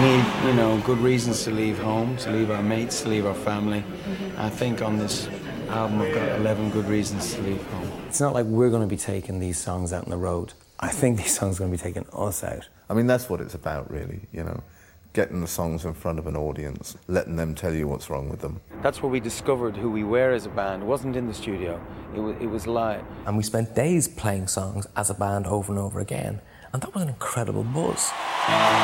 need, good reasons to leave home, to leave our mates, to leave our family. I think on this album I've got 11 good reasons to leave home. It's not like we're going to be taking these songs out on the road. I think these songs are going to be taking us out. I mean, that's what it's about, really, getting the songs in front of an audience, letting them tell you what's wrong with them. That's where we discovered who we were as a band. It wasn't in the studio, it was live. And we spent days playing songs as a band over and over again, and that was an incredible buzz.